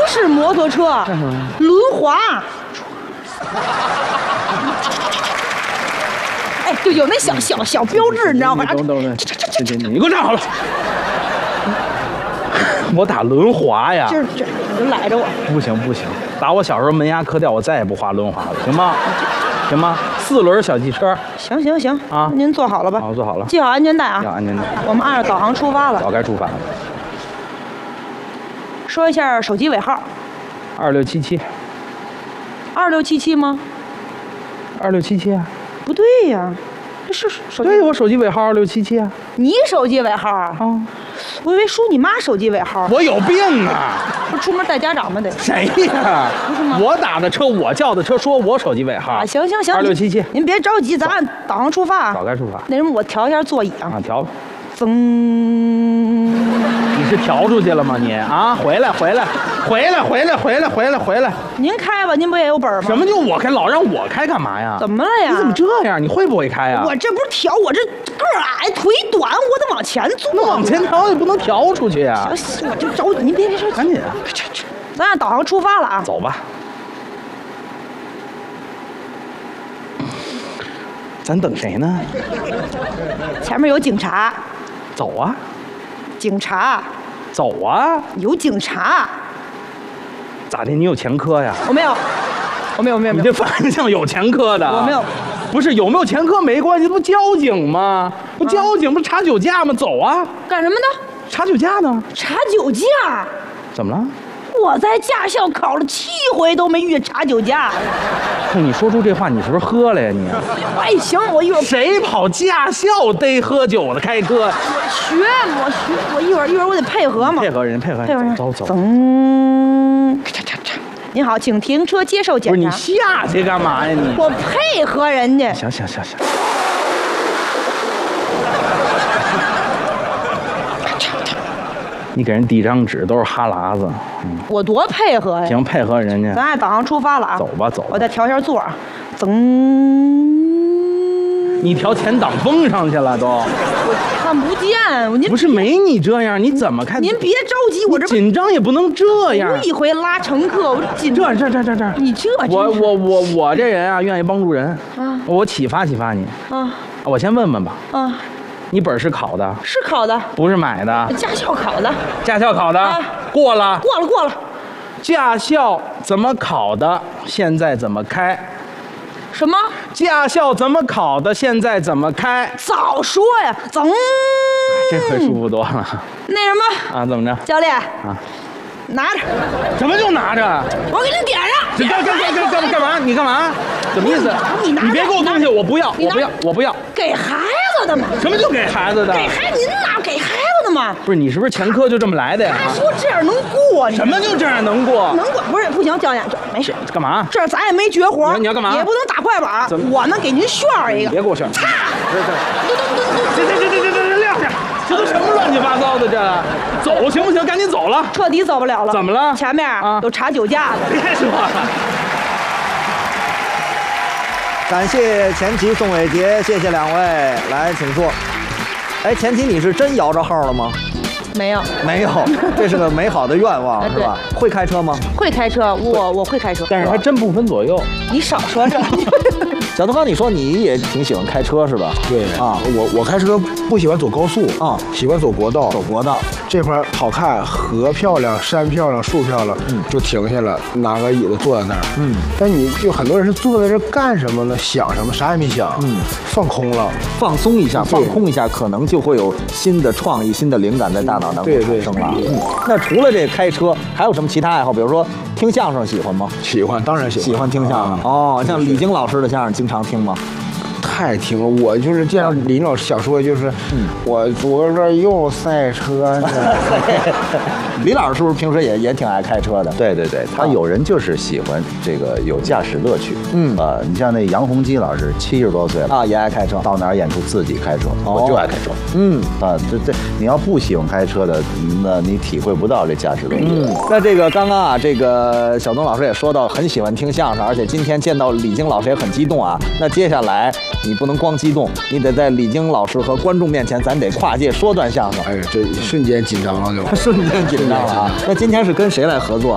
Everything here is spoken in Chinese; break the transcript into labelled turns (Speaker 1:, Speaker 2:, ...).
Speaker 1: 是摩托车，轮滑。哎，就有那小标志，你知道吗？
Speaker 2: 等，你给我站好了。我打轮滑呀！
Speaker 1: 就是这，你就赖着我。
Speaker 2: 不行，打我小时候门牙磕掉，我再也不滑轮滑了，行吗？行吗？4轮小汽车。
Speaker 1: 行
Speaker 2: 啊，
Speaker 1: 您坐好了吧？
Speaker 2: 好，坐好了。
Speaker 1: 系好安全带啊！
Speaker 2: 系好安全带。
Speaker 1: 我们按照导航出发了。
Speaker 2: 早该出发了。
Speaker 1: 说一下手机尾号。
Speaker 2: 2677。
Speaker 1: 2677吗
Speaker 2: ？2677啊。
Speaker 1: 不对呀，这是手机。
Speaker 2: 对，我手机尾号2677啊。
Speaker 1: 你手机尾号啊？我以为输你妈手机尾号。
Speaker 2: 我有病啊！
Speaker 1: 不出门带家长吗？得。
Speaker 2: 谁呀？
Speaker 1: 不是吗？
Speaker 2: 我打的车，我叫的车，说我手机尾号。
Speaker 1: 啊，行
Speaker 2: ，2677。
Speaker 1: 您别着急，咱按导航出发。
Speaker 2: 早该出发。
Speaker 1: 那什么，我调一下座椅啊。
Speaker 2: 啊，调。
Speaker 1: 噌。
Speaker 2: 你是调出去了吗你？啊，回来！
Speaker 1: 您开吧，您不也有本吗？
Speaker 2: 什么就我开，老让我开干嘛呀？
Speaker 1: 怎么了呀？
Speaker 2: 你怎么这样？你会不会开呀？
Speaker 1: 我这不是调，我这个矮腿短，我得往前坐。
Speaker 2: 那往前调也不能调出去呀。
Speaker 1: 行，我就着急，您别着急，
Speaker 2: 赶紧啊！
Speaker 1: 咱按导航出发了啊！
Speaker 2: 走吧。咱等谁呢？
Speaker 1: 前面有警察。
Speaker 2: 走啊！
Speaker 1: 警察。
Speaker 2: 走啊！
Speaker 1: 有警察。
Speaker 2: 咋的？你有前科呀？
Speaker 1: 我没有。
Speaker 2: 你这方向有前科的。
Speaker 1: 我没有。
Speaker 2: 不是有没有前科没关系，不交警吗？不交警不是查酒驾吗？走啊！
Speaker 1: 干什么呢？
Speaker 2: 查酒驾呢？
Speaker 1: 查酒驾？
Speaker 2: 怎么了？
Speaker 1: 我在驾校考了7回都没遇见查酒驾。
Speaker 2: 你说出这话，你是不是喝了呀你？
Speaker 1: 哎，行，我一会儿。
Speaker 2: 谁跑驾校逮喝酒的开车？
Speaker 1: 我一会儿我得配合嘛。
Speaker 2: 配合人。走。
Speaker 1: 您好，请停车接受检查。
Speaker 2: 不是你下去干嘛呀你？
Speaker 1: 我配合人家。
Speaker 2: 行。你给人递张纸都是哈喇子。
Speaker 1: 我多配合呀。
Speaker 2: 行，配合人家。
Speaker 1: 咱按导航出发了啊。
Speaker 2: 走吧。
Speaker 1: 我再调一下座啊。
Speaker 2: 你调前挡风上去了都。
Speaker 1: 我看不见。您
Speaker 2: 不是没你这样，你怎么看？
Speaker 1: 您别着急，我这
Speaker 2: 紧张也不能这样。
Speaker 1: 头一回拉乘客，我紧张。
Speaker 2: 这。
Speaker 1: 你这
Speaker 2: 我这人啊，愿意帮助人啊。我启发你啊。我先问问吧。啊。你本是考的？
Speaker 1: 是考的，
Speaker 2: 不是买的。
Speaker 1: 驾校考的。
Speaker 2: 驾校考的。啊。过了。驾校怎么考的？现在怎么开？
Speaker 1: 什么？
Speaker 2: 驾校怎么考的？现在怎么开？
Speaker 1: 早说呀！走。
Speaker 2: 这回舒服多了。
Speaker 1: 那什么
Speaker 2: 啊？怎么着？
Speaker 1: 教练
Speaker 2: 啊，
Speaker 1: 拿着。
Speaker 2: 什么就拿着？
Speaker 1: 我给你点上。
Speaker 2: 干嘛？你干嘛？什么意思？
Speaker 1: 你
Speaker 2: 别给我东西，我不要。
Speaker 1: 给孩子的嘛。
Speaker 2: 什么就给孩子的？
Speaker 1: 您哪给孩子的嘛？
Speaker 2: 不是你是不是前科就这么来的呀？
Speaker 1: 他说这样能过。
Speaker 2: 什么就这样能过？
Speaker 1: 不是不行，教练这没事。
Speaker 2: 干嘛？
Speaker 1: 这咱也没绝活。
Speaker 2: 你要干嘛？
Speaker 1: 也不能打快板。我呢给您炫一个。
Speaker 2: 别给我炫。
Speaker 1: 擦！
Speaker 2: 这撂下！这都什么乱七八糟的这？走行不行？赶紧走了。
Speaker 1: 彻底走不了了。
Speaker 2: 怎么了？
Speaker 1: 前面有查酒驾的。
Speaker 2: 别说了。
Speaker 3: 感谢前妻宋伟杰，谢谢两位，来请坐。哎，前妻你是真摇着号了吗？
Speaker 1: 没有，
Speaker 3: 这是个美好的愿望，是吧？会开车吗？
Speaker 1: 会开车，我会开车，
Speaker 2: 但是还真不分左右。
Speaker 1: 你少说这。
Speaker 3: 小东刚，你说你也挺喜欢开车是吧？
Speaker 4: 对啊，我开车不喜欢走高速啊，喜欢走国道。
Speaker 3: 走国道
Speaker 4: 这块好看，河漂亮，山漂亮，树漂亮，就停下了，拿个椅子坐在那儿。但你就很多人是坐在这干什么呢？想什么？啥也没想。放空了，
Speaker 3: 放松一下，放空一下，可能就会有新的创意、新的灵感在大脑当中产生了。那除了这开车，还有什么其他爱好？比如说听相声喜欢吗？
Speaker 4: 喜欢，当然喜欢。
Speaker 3: 喜欢听相声哦，像李菁老师的相声经常听吗？
Speaker 4: 太听了，我就是见到李老师想说就是，我昨儿又赛车呢。
Speaker 3: 李老师是不是平时也挺爱开车的？
Speaker 5: 对，他有人就是喜欢这个有驾驶乐趣。你像那杨洪基老师70多岁了
Speaker 3: 啊，也爱开车，
Speaker 5: 到哪儿演出自己开车，我就爱开车。这你要不喜欢开车的，那你体会不到这驾驶乐趣。
Speaker 3: 那这个刚刚啊，这个小东老师也说到很喜欢听相声，而且今天见到李菁老师也很激动啊。那接下来你不能光激动，你得在李菁老师和观众面前，咱得跨界说段相声。
Speaker 4: 哎呀，这瞬间紧张了就，
Speaker 3: 瞬间紧张了啊！那今天是跟谁来合作？